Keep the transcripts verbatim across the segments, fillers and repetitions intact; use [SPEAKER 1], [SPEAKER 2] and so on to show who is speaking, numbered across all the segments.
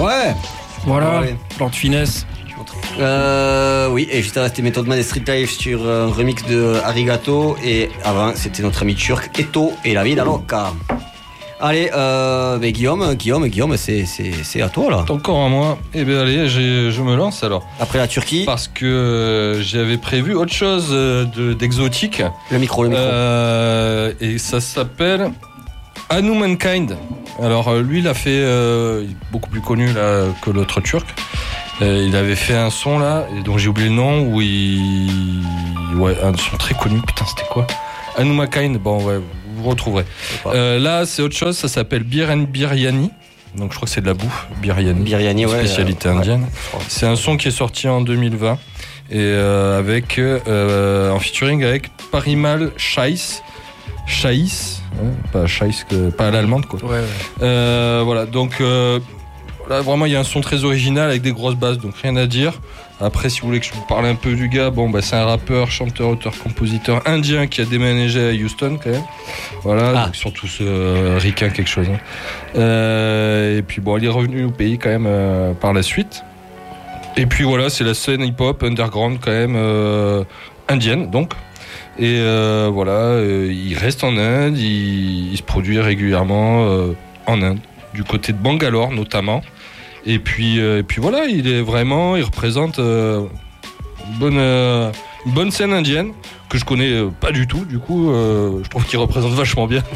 [SPEAKER 1] Ouais.
[SPEAKER 2] Voilà,
[SPEAKER 1] Ouais.
[SPEAKER 2] Lord Finesse.
[SPEAKER 1] Euh, oui, et juste avant c'était Method Man et Street Life sur un remix de Arigato. Et avant c'était notre ami turc Eto et La Vida Loca. Allez, euh, mais Guillaume, Guillaume, Guillaume, c'est, c'est, c'est à toi là.
[SPEAKER 3] Encore à moi. Eh bien allez, j'ai, je me lance alors.
[SPEAKER 1] Après la Turquie.
[SPEAKER 3] Parce que euh, j'avais prévu autre chose de, d'exotique.
[SPEAKER 1] Le micro, le micro.
[SPEAKER 3] Euh, et ça s'appelle Humankind. Alors euh, lui il a fait euh, il est beaucoup plus connu là que l'autre turc. Euh, il avait fait un son là, et dont j'ai oublié le nom, où il ouais un son très connu. Putain c'était quoi? Humankind. Bon ouais. Vous retrouverez. Euh, là, c'est autre chose, ça s'appelle Bir and Biryani. Donc, je crois que c'est de la bouffe. Biryani.
[SPEAKER 1] Biryani, ouais.
[SPEAKER 3] Spécialité
[SPEAKER 1] euh,
[SPEAKER 3] indienne.
[SPEAKER 1] Ouais.
[SPEAKER 3] C'est un son qui est sorti en deux mille vingt. Et euh, avec, euh, en featuring avec Parimal Shais. Shais. Hein, pas Shais, que, pas à l'allemande, quoi.
[SPEAKER 2] Ouais, ouais.
[SPEAKER 3] Euh, voilà, donc. Euh, Là, vraiment, il y a un son très original avec des grosses basses, donc rien à dire. Après, si vous voulez que je vous parle un peu du gars, bon, bah, c'est un rappeur, chanteur, auteur, compositeur indien qui a déménagé à Houston, quand même. Voilà,
[SPEAKER 1] Ah.
[SPEAKER 3] donc ils sont tous euh, ricains, quelque chose. Hein. Euh, et puis, bon, il est revenu au pays, quand même, euh, par la suite. Et puis, voilà, c'est la scène hip-hop underground, quand même, euh, indienne, donc. Et euh, voilà, euh, il reste en Inde, il, il se produit régulièrement euh, en Inde, du côté de Bangalore, notamment. Et puis, euh, et puis voilà, il est vraiment, il représente euh, une, bonne, euh, une bonne scène indienne que je connais euh, pas du tout. Du coup, euh, je trouve qu'il représente vachement bien.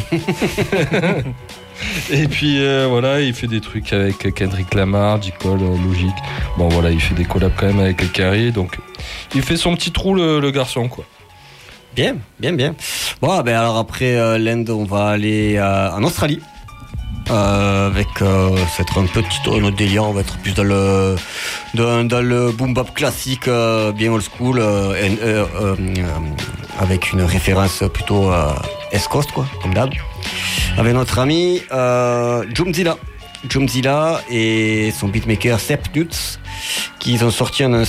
[SPEAKER 3] Et puis euh, voilà, il fait des trucs avec Kendrick Lamar, J. Cole, euh, Logic. Bon voilà, il fait des collabs quand même avec Carrie. Donc, il fait son petit trou le, le garçon quoi.
[SPEAKER 1] Bien, bien, bien. Bon, ben alors après euh, l'Inde, on va aller euh, en Australie. Euh, avec euh, ça va être un petit un autre délire, on va être plus dans le dans, dans le boom bap classique, euh, bien old school, euh, et, euh, euh, euh, avec une référence plutôt euh, East Coast quoi, comme d'hab. Avec notre ami euh, Jumzilla, Jumzilla et son beatmaker Sep Nuts, qui ont sorti un, un,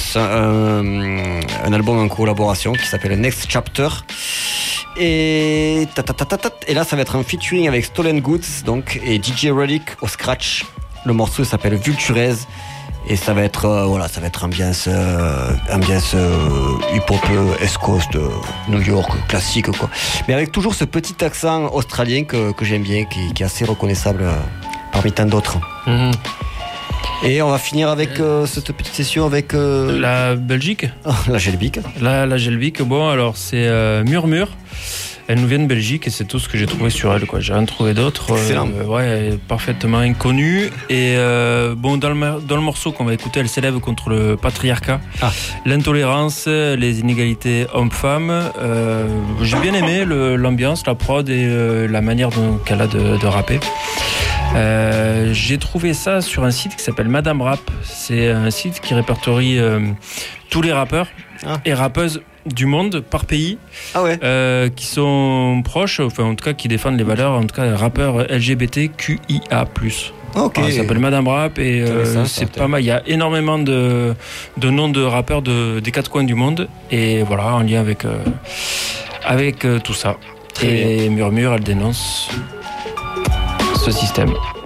[SPEAKER 1] un album en collaboration qui s'appelle Next Chapter. Et, et là ça va être un featuring avec Stolen Goods donc, et D J Relic au scratch. Le morceau s'appelle Vulturez et ça va être euh, voilà, ça va être ambiance euh, ambiance euh, hip-hop euh, East Coast, euh, New York classique quoi, mais avec toujours ce petit accent australien que, que j'aime bien, qui, qui est assez reconnaissable euh, parmi tant d'autres.
[SPEAKER 2] Mmh.
[SPEAKER 1] Et on va finir avec euh, cette petite session avec euh...
[SPEAKER 2] la Belgique.
[SPEAKER 1] Oh, la Gelbic.
[SPEAKER 2] La, la Gelbic, bon alors c'est euh, Murmure. Elle nous vient de Belgique et c'est tout ce que j'ai trouvé sur elle, quoi. J'ai rien trouvé d'autre.
[SPEAKER 1] Excellent.
[SPEAKER 2] Euh, ouais, elle est parfaitement inconnue. Et euh, bon, dans le, dans le morceau qu'on va écouter, elle s'élève contre le patriarcat,
[SPEAKER 1] ah.
[SPEAKER 2] l'intolérance, les inégalités hommes-femmes. Euh, j'ai bien aimé le, l'ambiance, la prod et euh, la manière dont qu'elle a de, de rapper. Euh, j'ai trouvé ça sur un site qui s'appelle Madame Rap. C'est un site qui répertorie euh, tous les rappeurs ah. et rappeuses du monde par pays,
[SPEAKER 1] ah ouais.
[SPEAKER 2] euh, qui sont proches, enfin en tout cas qui défendent les valeurs, en tout cas les rappeurs L G B T Q I A plus.
[SPEAKER 1] Ok.
[SPEAKER 2] Alors, ça s'appelle Madame Rap et euh, ça, c'est pas mal. Il y a énormément de, de noms de rappeurs de, des quatre coins du monde et voilà, en lien avec, euh, avec euh, tout ça. Très et bien. Murmure, elle dénonce ce système.